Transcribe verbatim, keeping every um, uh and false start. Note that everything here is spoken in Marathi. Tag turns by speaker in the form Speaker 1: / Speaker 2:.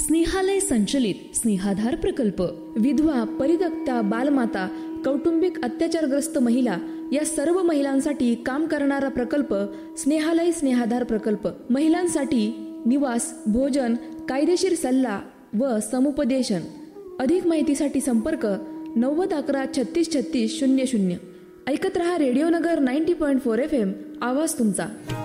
Speaker 1: स्नेहालय संचलित स्नेहाधार प्रकल्प विधवा, परित्यक्ता, बालमाता, कौटुंबिक अत्याचारग्रस्त महिला या सर्व महिलांसाठी काम करणारा प्रकल्प स्नेहालय स्नेहाधार प्रकल्प. महिलांसाठी निवास, भोजन, कायदेशीर सल्ला व समुपदेशन. अधिक माहितीसाठी संपर्क नव्वद अकरा छत्तीस छत्तीस शून्य शून्य. ऐकत रहा रेडिओ नगर ninety point four F M. आवाज तुमचा.